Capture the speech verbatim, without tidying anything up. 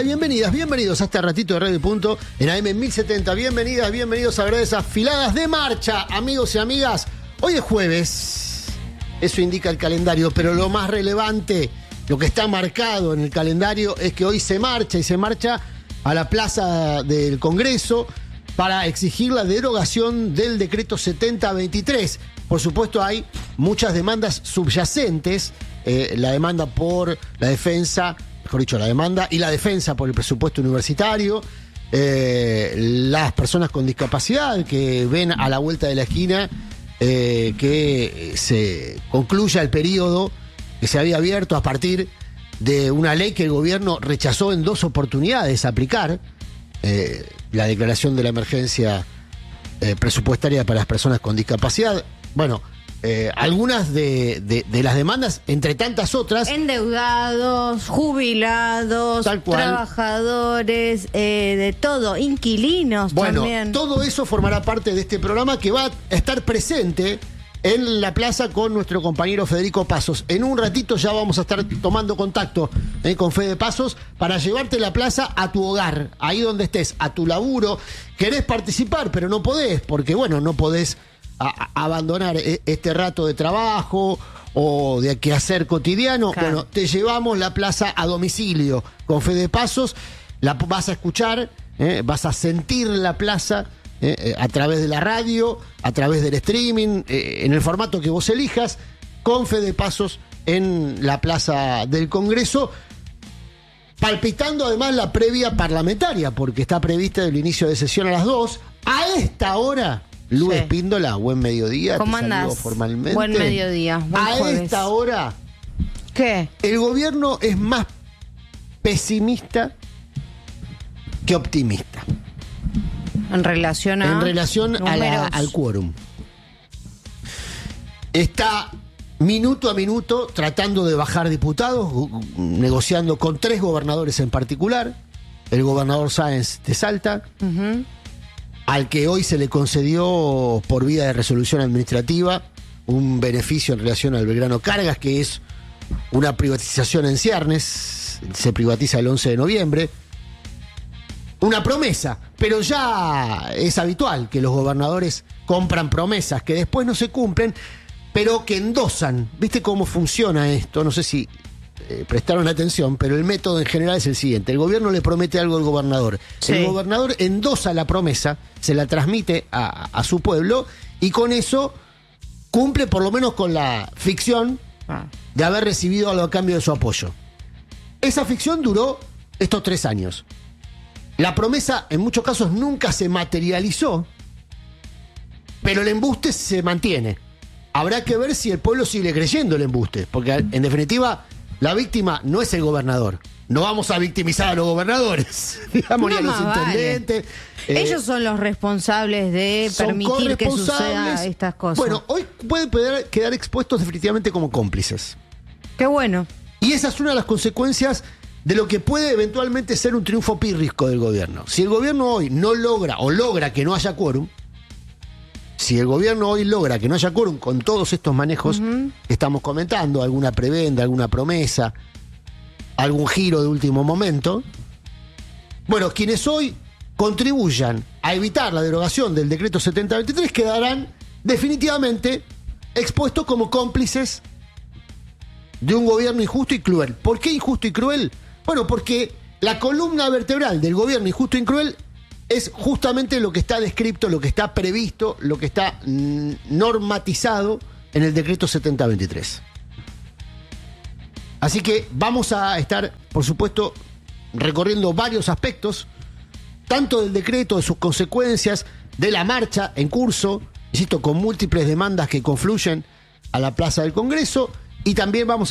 bienvenidas, bienvenidos a este ratito de Radio Punto en A M mil setenta. Bienvenidas, bienvenidos a ver esas filadas de marcha, amigos y amigas. Hoy es jueves, eso indica el calendario, pero lo más relevante, lo que está marcado en el calendario es que hoy se marcha y se marcha a la Plaza del Congreso para exigir la derogación del decreto setenta veintitrés. Por supuesto, hay muchas demandas subyacentes, eh, la demanda por la defensa, mejor dicho, la demanda y la defensa por el presupuesto universitario, eh, las personas con discapacidad que ven a la vuelta de la esquina eh, que se concluya el periodo que se había abierto a partir de una ley que el gobierno rechazó en dos oportunidades aplicar, eh, la declaración de la emergencia eh, presupuestaria para las personas con discapacidad. Bueno, eh, algunas de, de, de las demandas, entre tantas otras... Endeudados, jubilados, trabajadores, eh, de todo, inquilinos bueno, también. Bueno, todo eso formará parte de este programa que va a estar presente en la plaza con nuestro compañero Federico Pasos. En un ratito ya vamos a estar tomando contacto eh, con Fede Pasos para llevarte la plaza a tu hogar, ahí donde estés, a tu laburo. Querés participar, pero no podés, porque bueno, no podés a, a abandonar este rato de trabajo o de quehacer cotidiano. Claro. Bueno, te llevamos la plaza a domicilio con Fede Pasos, la vas a escuchar, eh, vas a sentir la plaza eh, eh, a través de la radio, a través del streaming, eh, en el formato que vos elijas, con Fede Pasos en la Plaza del Congreso, palpitando además la previa parlamentaria, porque está prevista el inicio de sesión a las dos. A esta hora, Lu sí. Espíndola, buen mediodía. ¿Cómo te andás? Formalmente. Buen mediodía. Buen a jueves. Esta hora, ¿qué? El gobierno es más pesimista que optimista. En relación a. En relación a la, al quórum. Está minuto a minuto tratando de bajar diputados, negociando con tres gobernadores en particular. El gobernador Sáenz de Salta, uh-huh. al que hoy se le concedió por vía de resolución administrativa un beneficio en relación al Belgrano Cargas, que es una privatización en ciernes, se privatiza el once de noviembre. Una promesa, pero ya es habitual que los gobernadores compran promesas que después no se cumplen, pero que endosan. ¿Viste cómo funciona esto? No sé si eh, prestaron atención, pero el método en general es el siguiente. El gobierno le promete algo al gobernador. Sí. El gobernador endosa la promesa, se la transmite a, a su pueblo y con eso cumple por lo menos con la ficción ah. de haber recibido algo a cambio de su apoyo. Esa ficción duró estos tres años. La promesa en muchos casos nunca se materializó, pero el embuste se mantiene. Habrá que ver si el pueblo sigue creyendo el embuste, porque en definitiva la víctima no es el gobernador. No vamos a victimizar a los gobernadores, digamos, no, ni a los intendentes. Vale. Eh, Ellos son los responsables de permitir que sucedan estas cosas. Bueno, hoy pueden poder quedar expuestos definitivamente como cómplices. Qué bueno. Y esa es una de las consecuencias de lo que puede eventualmente ser un triunfo pírrico del gobierno. Si el gobierno hoy no logra o logra que no haya quórum, si el gobierno hoy logra que no haya quórum con todos estos manejos uh-huh. que estamos comentando, alguna prebenda, alguna promesa, algún giro de último momento, bueno, quienes hoy contribuyan a evitar la derogación del decreto setenta veintitrés quedarán definitivamente expuestos como cómplices de un gobierno injusto y cruel. ¿Por qué injusto y cruel? Bueno, porque la columna vertebral del gobierno injusto y cruel es justamente lo que está descrito, lo que está previsto, lo que está mm, normatizado en el decreto setenta veintitrés. Así que vamos a estar, por supuesto, recorriendo varios aspectos, tanto del decreto, de sus consecuencias, de la marcha en curso, insisto, con múltiples demandas que confluyen a la Plaza del Congreso, y también vamos a